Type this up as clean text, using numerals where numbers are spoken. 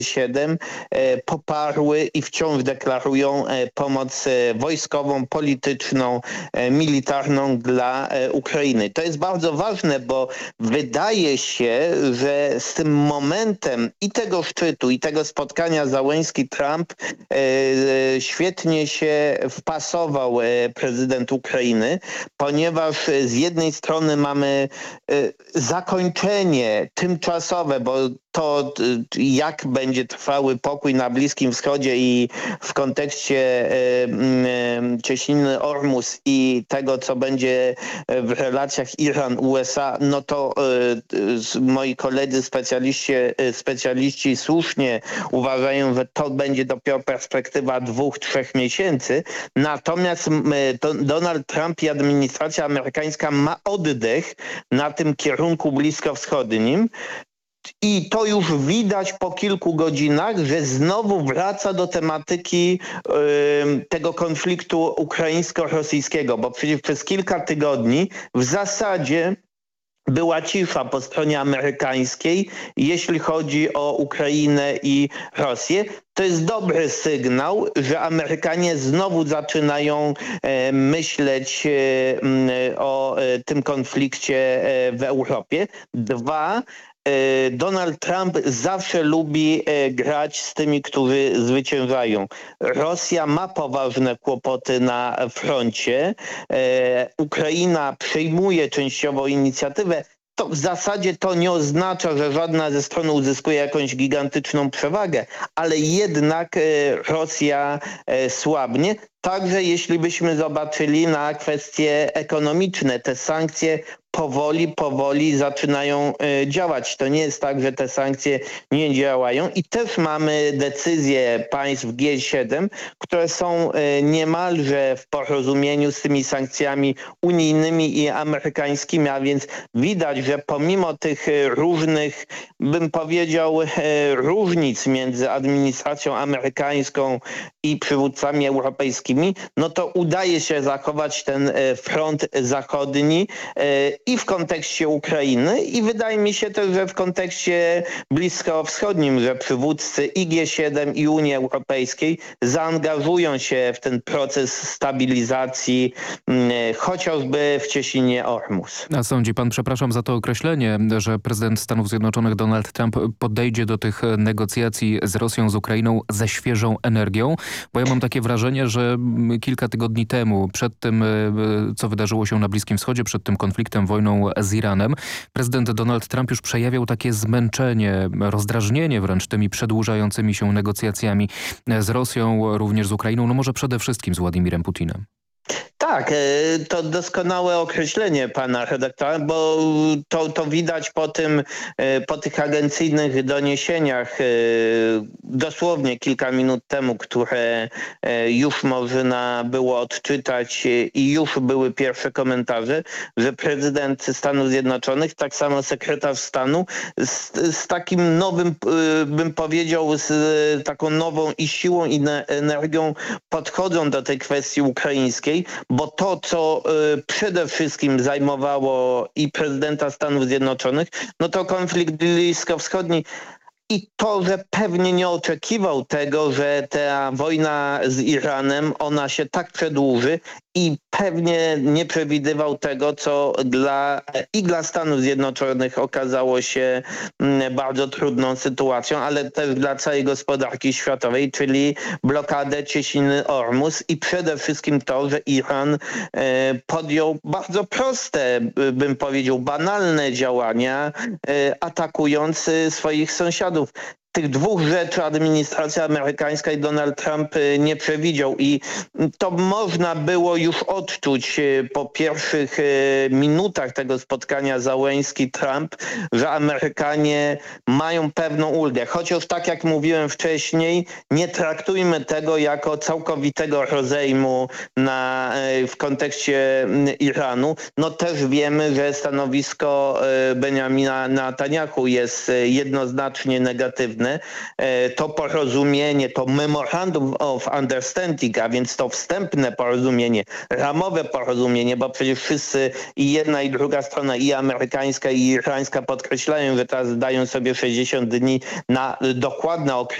G7 poparły i wciąż deklarują pomoc wojskową, polityczną, militarną dla Ukrainy. To jest bardzo ważne, bo wydaje się, że z tym momentem i tego szczytu, i tego spotkania Załęski-Trump świetnie się wpasował prezydent Ukrainy, ponieważ z jednej strony mamy zakończenie tymczasowe, bo to jak będzie trwały pokój na Bliskim Wschodzie i w kontekście cieśniny Ormus i tego, co będzie w relacjach Iran-USA, no to moi koledzy specjaliści słusznie uważają, że to będzie dopiero perspektywa 2-3 miesięcy. Natomiast Donald Trump i administracja amerykańska ma oddech na tym kierunku bliskowschodnim. I to już widać po kilku godzinach, że znowu wraca do tematyki tego konfliktu ukraińsko-rosyjskiego, bo przecież przez kilka tygodni w zasadzie była cisza po stronie amerykańskiej, jeśli chodzi o Ukrainę i Rosję. To jest dobry sygnał, że Amerykanie znowu zaczynają myśleć o tym konflikcie w Europie. Donald Trump zawsze lubi grać z tymi, którzy zwyciężają. Rosja ma poważne kłopoty na froncie. Ukraina przejmuje częściowo inicjatywę. To w zasadzie to nie oznacza, że żadna ze stron uzyskuje jakąś gigantyczną przewagę, ale jednak Rosja słabnie. Także jeśli byśmy zobaczyli na kwestie ekonomiczne, te sankcje powoli zaczynają działać. To nie jest tak, że te sankcje nie działają i też mamy decyzje państw G7, które są niemalże w porozumieniu z tymi sankcjami unijnymi i amerykańskimi, a więc widać, że pomimo tych różnych, bym powiedział, różnic między administracją amerykańską i przywódcami europejskimi, no to udaje się zachować ten front zachodni i w kontekście Ukrainy i wydaje mi się też, że w kontekście bliskowschodnim, że przywódcy i G7 i Unii Europejskiej zaangażują się w ten proces stabilizacji chociażby w cieśninie Ormus. A sądzi pan, przepraszam za to określenie, że prezydent Stanów Zjednoczonych Donald Trump podejdzie do tych negocjacji z Rosją, z Ukrainą ze świeżą energią? Bo ja mam takie wrażenie, że kilka tygodni temu, przed tym, co wydarzyło się na Bliskim Wschodzie, przed tym konfliktem, wojną z Iranem, prezydent Donald Trump już przejawiał takie zmęczenie, rozdrażnienie wręcz tymi przedłużającymi się negocjacjami z Rosją, również z Ukrainą, no może przede wszystkim z Władimirem Putinem. Tak, to doskonałe określenie pana redaktora, bo to widać po tych agencyjnych doniesieniach dosłownie kilka minut temu, które już można było odczytać i już były pierwsze komentarze, że prezydent Stanów Zjednoczonych, tak samo sekretarz stanu z takim nowym, bym powiedział, z taką nową i siłą i energią podchodzą do tej kwestii ukraińskiej, bo to, co przede wszystkim zajmowało i prezydenta Stanów Zjednoczonych, no to konflikt bliskowschodni. I to, że pewnie nie oczekiwał tego, że ta wojna z Iranem, ona się tak przedłuży i pewnie nie przewidywał tego, co dla Stanów Zjednoczonych okazało się bardzo trudną sytuacją, ale też dla całej gospodarki światowej, czyli blokadę cieśniny Ormus i przede wszystkim to, że Iran podjął bardzo proste, bym powiedział, banalne działania, atakując swoich sąsiadów. Tych dwóch rzeczy administracja amerykańska i Donald Trump nie przewidział i to można było już odczuć po pierwszych minutach tego spotkania Załęski-Trump, że Amerykanie mają pewną ulgę. Chociaż tak jak mówiłem wcześniej, nie traktujmy tego jako całkowitego rozejmu w kontekście Iranu. No też wiemy, że stanowisko Benjamina Netanyahu jest jednoznacznie negatywne. dziwne, to porozumienie, to Memorandum of Understanding, a więc to wstępne porozumienie, ramowe porozumienie, bo przecież wszyscy i jedna i druga strona, i amerykańska i irańska podkreślają, że teraz dają sobie 60 dni na dokładne określenie